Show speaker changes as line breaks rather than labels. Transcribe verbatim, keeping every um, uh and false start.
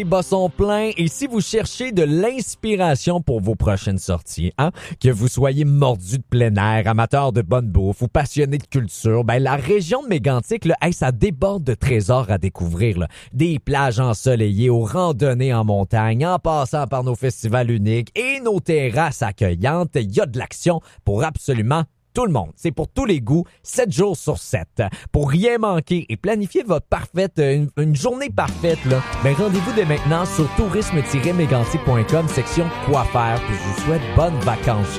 Les bas sont pleins et si vous cherchez de l'inspiration pour vos prochaines sorties, hein, que vous soyez mordu de plein air, amateur de bonne bouffe ou passionné de culture, ben la région de Mégantic, là, hey, ça déborde de trésors à découvrir. Là. Des plages ensoleillées aux randonnées en montagne, en passant par nos festivals uniques et nos terrasses accueillantes, il y a de l'action pour absolument tout le monde. C'est pour tous les goûts, sept jours sur sept. Pour rien manquer et planifier votre parfaite, une, une journée parfaite, là, ben rendez-vous dès maintenant sur tourisme tiret mégantic point com, section quoi faire. Puis je vous souhaite bonnes vacances.